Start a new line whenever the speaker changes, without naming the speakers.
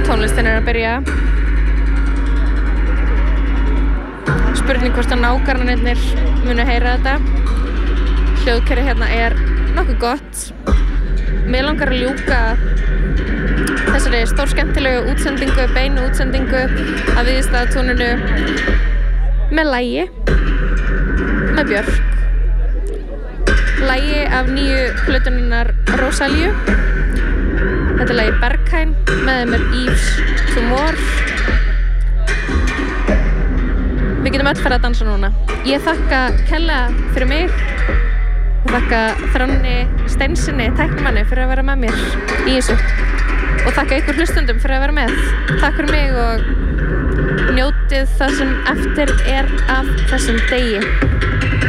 tónlistin að byrja. Spurning hvort að nágrannarnir munu heyra þetta. Hljóðkerfið hérna nokkuð gott. Mig langar að ljúka þessari stórskemmtilegu útsendingu, beinu útsendingu af Víðistaðatúninu með lagi með Björk. Lagi af nýju plötununnar Rosalíu. Þetta lagi Berghain, með þeim Yves Tumor. Við getum öll farið að dansa núna. Ég þakka kærlega fyrir mig. Ég þakka Þránni Steinsinni, tæknimanni, fyrir að vera með mér í þessu. Og þakka ykkur hlustundum fyrir að vera með. Takk fyrir mig og njótið það sem eftir af þessum degi.